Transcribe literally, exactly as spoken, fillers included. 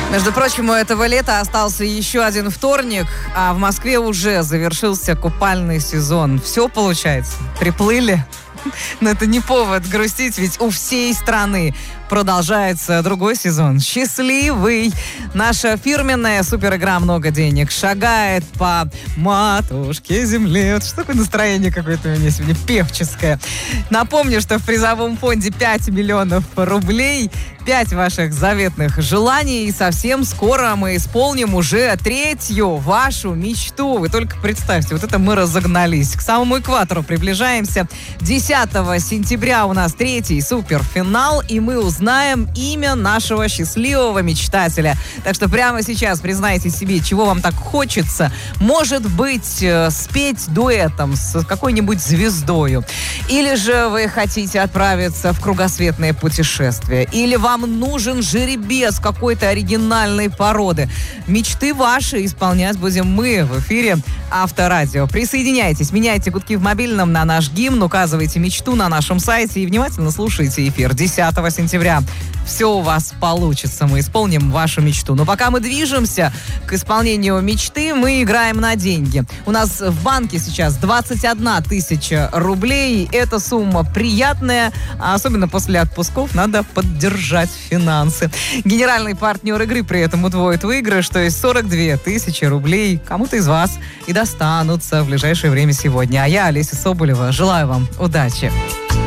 Между прочим, у этого лета остался еще один вторник, а в Москве уже завершился купальный сезон. Все получается. Приплыли. Но это не повод грустить, ведь у всей страны продолжается другой сезон. Счастливый! Наша фирменная суперигра «Много денег» шагает по матушке земле. Вот что такое настроение какое-то у меня сегодня певческое. Напомню, что в призовом фонде пять миллионов рублей, пять ваших заветных желаний, и совсем скоро мы исполним уже третью вашу мечту. Вы только представьте, вот это мы разогнались. К самому экватору приближаемся. десятого сентября у нас третий суперфинал, и мы узнаем имя нашего счастливого мечтателя. Так что прямо сейчас признайте себе, чего вам так хочется. Может быть, спеть дуэтом с какой-нибудь звездою. Или же вы хотите отправиться в кругосветное путешествие. Или вам нужен жеребец какой-то оригинальной породы. Мечты ваши исполнять будем мы в эфире Авторадио. Присоединяйтесь, меняйте гудки в мобильном на наш гимн, указывайте мечту на нашем сайте и внимательно слушайте эфир десятого сентября. Все у вас получится, мы исполним вашу мечту. Но пока мы движемся к исполнению мечты, мы играем на деньги. У нас в банке сейчас двадцать одна тысяча рублей. Эта сумма приятная, а особенно после отпусков надо поддержать финансы. Генеральный партнер игры при этом удвоит выигрыш, то есть сорок две тысячи рублей кому-то из вас и достанутся в ближайшее время сегодня. А я, Олеся Соболева, желаю вам удачи.